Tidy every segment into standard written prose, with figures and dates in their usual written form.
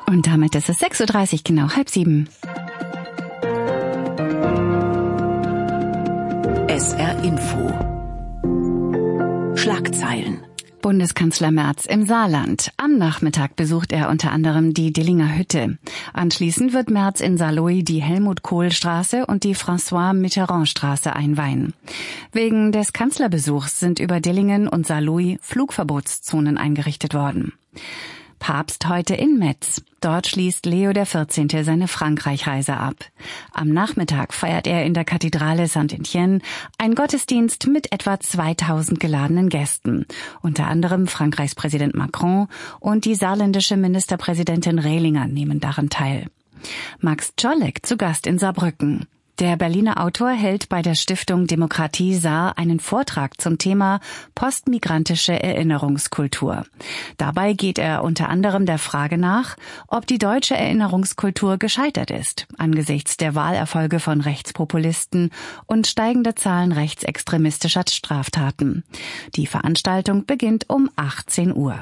Und damit ist es 6.30 Uhr, genau 6:30. SR Info. Schlagzeilen. Bundeskanzler Merz im Saarland. Am Nachmittag besucht er unter anderem die Dillinger Hütte. Anschließend wird Merz in Saarlouis die Helmut-Kohl-Straße und die François-Mitterrand-Straße einweihen. Wegen des Kanzlerbesuchs sind über Dillingen und Saarlouis Flugverbotszonen eingerichtet worden. Papst heute in Metz. Dort schließt Leo XIV. Seine Frankreich-Reise ab. Am Nachmittag feiert er in der Kathedrale Saint-Étienne einen Gottesdienst mit etwa 2000 geladenen Gästen. Unter anderem Frankreichs Präsident Macron und die saarländische Ministerpräsidentin Rehlinger nehmen daran teil. Max Czolek zu Gast in Saarbrücken. Der Berliner Autor hält bei der Stiftung Demokratie Saar einen Vortrag zum Thema postmigrantische Erinnerungskultur. Dabei geht er unter anderem der Frage nach, ob die deutsche Erinnerungskultur gescheitert ist, angesichts der Wahlerfolge von Rechtspopulisten und steigender Zahlen rechtsextremistischer Straftaten. Die Veranstaltung beginnt um 18 Uhr.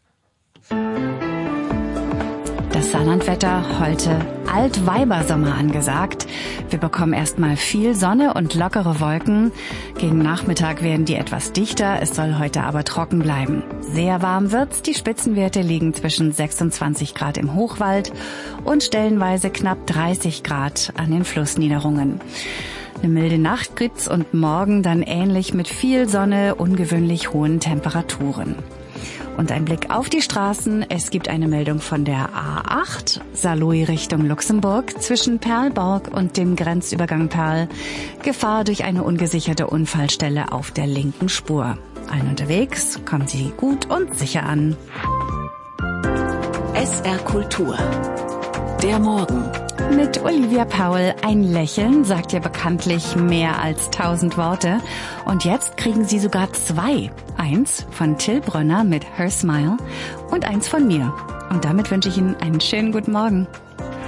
Das Saarlandwetter heute Altweibersommer angesagt. Wir bekommen erstmal viel Sonne und lockere Wolken. Gegen Nachmittag werden die etwas dichter. Es soll heute aber trocken bleiben. Sehr warm wird's. Die Spitzenwerte liegen zwischen 26 Grad im Hochwald und stellenweise knapp 30 Grad an den Flussniederungen. Eine milde Nacht gibt's und morgen dann ähnlich mit viel Sonne, ungewöhnlich hohen Temperaturen. Und ein Blick auf die Straßen. Es gibt eine Meldung von der A8, Saarlouis Richtung Luxemburg, zwischen Perlborg und dem Grenzübergang Perl. Gefahr durch eine ungesicherte Unfallstelle auf der linken Spur. Allen unterwegs, kommen Sie gut und sicher an. SR Kultur. Der Morgen. Mit Olivia Paul. Ein Lächeln sagt ja bekanntlich mehr als 1000 Worte. Und jetzt kriegen Sie sogar 2. Eins von Till Brönner mit Her Smile und eins von mir. Und damit wünsche ich Ihnen einen schönen guten Morgen.